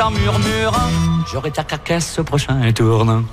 en murmurant, j'aurai ta cacasse au prochain tournant.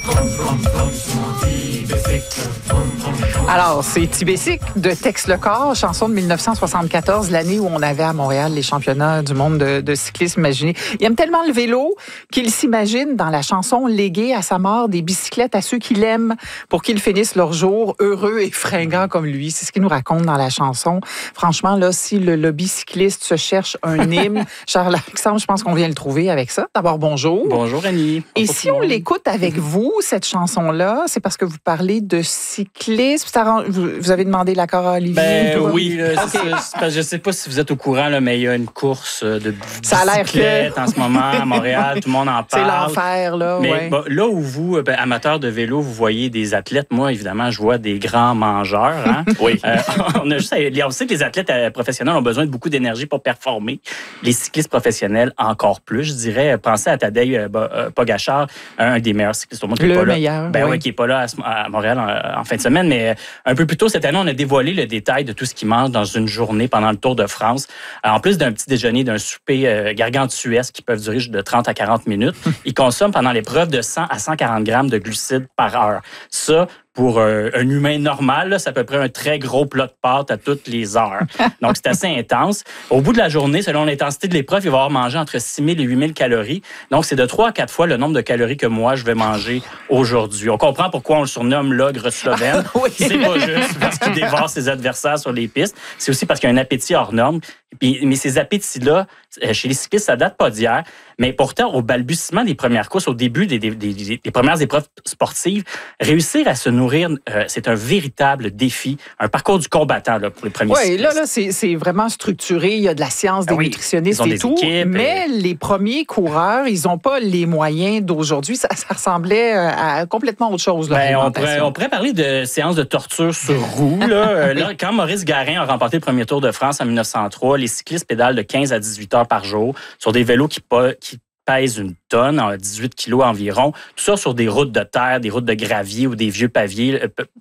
Alors, c'est Tibésic de Tex Le Corps, chanson de 1974, l'année où on avait à Montréal les championnats du monde de cyclisme. Imaginez. Il aime tellement le vélo qu'il s'imagine dans la chanson léguer à sa mort des bicyclettes à ceux qui l'aiment pour qu'ils finissent leur jour heureux et fringants comme lui. C'est ce qu'il nous raconte dans la chanson. Franchement, là, si le lobby cycliste se cherche un hymne, Charles-Alexandre, je pense qu'on vient le trouver avec ça. D'abord, bonjour. Bonjour, Annie. Et si on l'écoute avec vous, cette chanson-là, c'est parce que vous parlez de cyclisme. Vous avez demandé l'accord à Olivier? Oui, je ne sais pas si vous êtes au courant, là, mais il y a une course de bicyclette en ce moment à Montréal. Tout le monde en parle. C'est l'enfer, là. Mais ouais. Là où vous, amateurs de vélo, vous voyez des athlètes, moi, évidemment, je vois des grands mangeurs. Hein? Oui. On sait que les athlètes professionnels ont besoin de beaucoup d'énergie pour performer. Les cyclistes professionnels, encore plus, je dirais. Pensez à Tadej Pogačar, un des meilleurs cyclistes au monde. Le meilleur. Qui n'est pas là à Montréal en fin de semaine, mais un peu plus tôt cette année, on a dévoilé le détail de tout ce qu'il mange dans une journée pendant le Tour de France. En plus d'un petit déjeuner, d'un souper gargantuesque qui peuvent durer de 30 à 40 minutes, il consomme pendant l'épreuve de 100 à 140 grammes de glucides par heure. Ça, pour un humain normal, là, c'est à peu près un très gros plat de pâtes à toutes les heures. Donc, c'est assez intense. Au bout de la journée, selon l'intensité de l'épreuve, il va avoir mangé entre 6 000 et 8 000 calories. Donc, c'est de 3 à 4 fois le nombre de calories que moi, je vais manger aujourd'hui. On comprend pourquoi on le surnomme l'ogre slovène. Oui. C'est pas juste parce qu'il dévore ses adversaires sur les pistes. C'est aussi parce qu'il a un appétit hors norme. Mais ces appétits-là, chez les cyclistes, ça date pas d'hier. Mais pourtant, au balbutiement des premières courses, au début des premières épreuves sportives, réussir à se nourrir, c'est un véritable défi, un parcours du combattant là, pour les premiers cyclistes. Oui, là, c'est vraiment structuré. Il y a de la science, des nutritionnistes et tout. Mais les premiers coureurs, ils n'ont pas les moyens d'aujourd'hui. Ça ressemblait à complètement autre chose. On pourrait parler de séances de torture sur roue. Là, quand Maurice Garin a remporté le premier Tour de France en 1903, les cyclistes pédalent de 15 à 18 heures par jour sur des vélos qui pèsent une tonne, 18 kilos environ. Tout ça sur des routes de terre, des routes de gravier ou des vieux pavés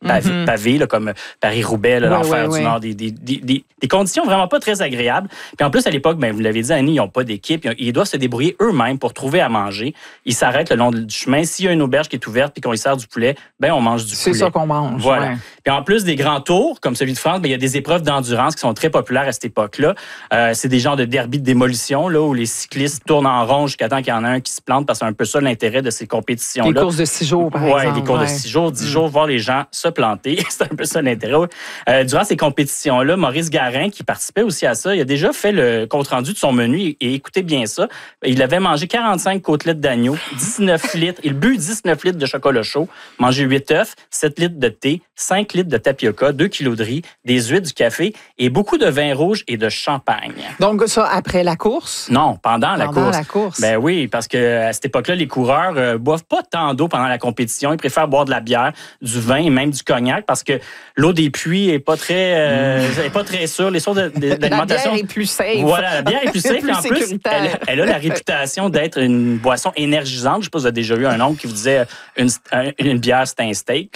là, comme Paris-Roubaix, l'enfer du Nord. Des conditions vraiment pas très agréables. Puis en plus, à l'époque, vous l'avez dit, Annie, ils n'ont pas d'équipe. Ils doivent se débrouiller eux-mêmes pour trouver à manger. Ils s'arrêtent le long du chemin. S'il y a une auberge qui est ouverte et qu'on y sert du poulet, on mange du poulet. C'est ça qu'on mange. Voilà. Ouais. Puis en plus des grands tours, comme celui de France, il y a des épreuves d'endurance qui sont très populaires à cette époque-là. C'est des genres de derby de démolition là, où les cyclistes tournent en rond jusqu'à temps qu'il y en a un qui se plante, parce que c'est un peu ça l'intérêt de ces compétitions-là. Des courses de 6 jours, par exemple. Oui, des courses de 6 jours, 10 jours, voir les gens se planter. C'est un peu ça l'intérêt. Durant ces compétitions-là, Maurice Garin, qui participait aussi à ça, il a déjà fait le compte-rendu de son menu et écoutez bien ça. Il avait mangé 45 côtelettes d'agneau, 19 litres, il but 19 litres de chocolat chaud, mangé 8 œufs, 7 litres de thé, 5 litres de tapioca, 2 kilos de riz, des huîtres, du café et beaucoup de vin rouge et de champagne. Donc ça, après la course? Non, pendant la course. Ben oui, parce qu'à cette époque-là, les coureurs boivent pas tant d'eau pendant la compétition. Ils préfèrent boire de la bière, du vin et même du cognac parce que l'eau des puits est pas très sûre. Les sources d'alimentation... La bière est plus safe. Voilà, la bière est plus safe. Plus en plus, elle a la réputation d'être une boisson énergisante. Je ne sais pas si vous avez déjà eu un oncle qui vous disait une bière, c'est un steak.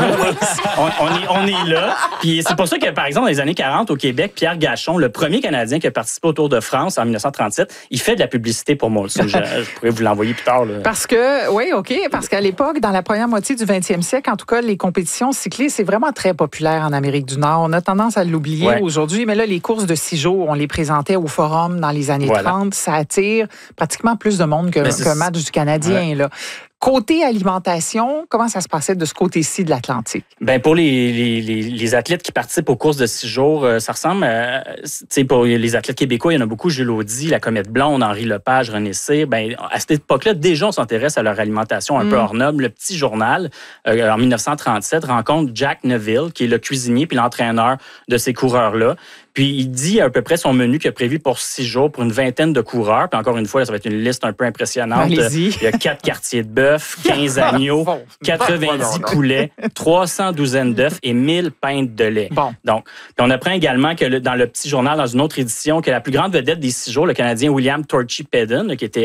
on est là. Puis c'est pour ça que, par exemple, dans les années 40, au Québec, Pierre Gachon, le premier Canadien qui a participé au Tour de France en 1937, il fait de la publicité pour Molson. Je pourrais vous l'envoyer plus tard. Là. Parce qu'à l'époque, dans la première moitié du 20e siècle, en tout cas, les compétitions cyclistes, c'est vraiment très populaire en Amérique du Nord. On a tendance à l'oublier aujourd'hui, mais là, les courses de 6 jours, on les présentait au Forum dans les années 30. Ça attire pratiquement plus de monde qu'un match du Canadien. Là. Côté alimentation, comment ça se passait de ce côté-ci de l'Atlantique? Pour les athlètes qui participent aux courses de 6 jours, ça ressemble à... Pour les athlètes québécois, il y en a beaucoup, Jules Audy, la Comète Blonde, Henri Lepage, René Cyr. À cette époque-là, déjà, on s'intéresse à leur alimentation un peu hors norme. Le Petit Journal, en 1937, rencontre Jack Neville, qui est le cuisinier puis l'entraîneur de ces coureurs-là. Puis il dit à peu près son menu qu'il a prévu pour 6 jours pour une vingtaine de coureurs. Puis encore une fois, là, ça va être une liste un peu impressionnante. Allez-y. Il y a 4 quartiers de bœuf, 15 agneaux, 90 poulets, 300 douzaines d'œufs et 1000 pintes de lait. Bon. Donc, puis on apprend également que dans le Petit Journal, dans une autre édition, que la plus grande vedette des 6 jours, le Canadien William Torchy Peden, qui était